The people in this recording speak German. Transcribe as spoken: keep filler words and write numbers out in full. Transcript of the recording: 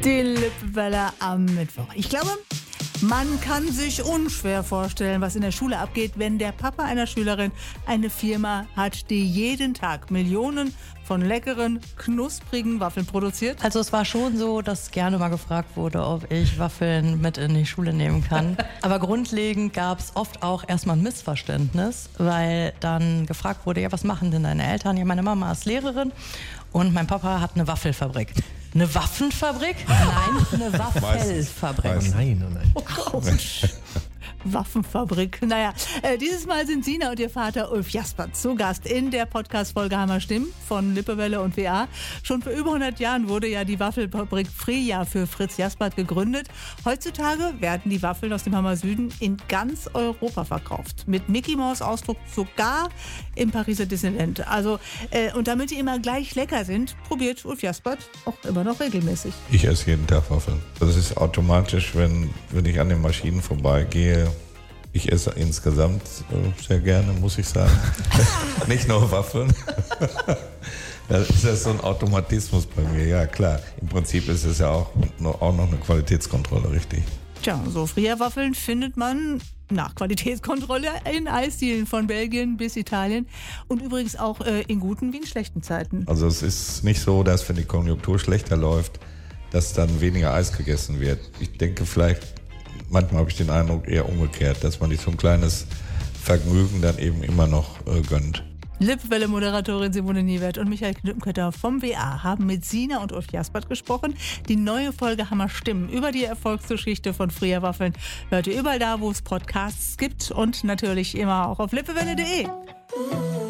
Die Lippwelle am Mittwoch. Ich glaube, man kann sich unschwer vorstellen, was in der Schule abgeht, wenn der Papa einer Schülerin eine Firma hat, die jeden Tag Millionen von leckeren, knusprigen Waffeln produziert. Also es war schon so, dass gerne mal gefragt wurde, ob ich Waffeln mit in die Schule nehmen kann. Aber grundlegend gab es oft auch erstmal ein Missverständnis, weil dann gefragt wurde, ja, was machen denn deine Eltern? Ja, meine Mama ist Lehrerin und mein Papa hat eine Waffelfabrik. Eine Waffenfabrik? Nein, eine Waffelfabrik. Oh nein, oh nein. Oh Gott. Waffenfabrik. Naja, äh, dieses Mal sind Sina und ihr Vater Ulf Jaspert zu Gast in der Podcast-Folge Hammer Stimmen von Lippewelle und W A. Schon vor über hundert Jahren wurde ja die Waffelfabrik Freja für Fritz Jaspert gegründet. Heutzutage werden die Waffeln aus dem Hammer Süden in ganz Europa verkauft. Mit Mickey-Maus-Ausdruck sogar im Pariser Disneyland. Also, äh, und damit die immer gleich lecker sind, probiert Ulf Jaspert auch immer noch regelmäßig. Ich esse jeden Tag Waffeln. Das ist automatisch, wenn, wenn ich an den Maschinen vorbeigehe. Ich esse insgesamt äh, sehr gerne, muss ich sagen. Nicht nur Waffeln. Das ist ja so ein Automatismus bei mir, ja klar. Im Prinzip ist es ja auch, auch noch eine Qualitätskontrolle, richtig. Tja, so Freja-Waffeln findet man nach Qualitätskontrolle in Eisdielen von Belgien bis Italien und übrigens auch äh, in guten wie in schlechten Zeiten. Also es ist nicht so, dass wenn die Konjunktur schlechter läuft, dass dann weniger Eis gegessen wird. Ich denke vielleicht, manchmal habe ich den Eindruck eher umgekehrt, dass man sich so ein kleines Vergnügen dann eben immer noch äh, gönnt. Lippwelle-Moderatorin Simone Niewert und Michael Knüppenkötter vom W A haben mit Sina und Ulf Jaspert gesprochen. Die neue Folge Hammer Stimmen über die Erfolgsgeschichte von Freja Waffeln hört ihr überall da, wo es Podcasts gibt und natürlich immer auch auf lippewelle punkt de.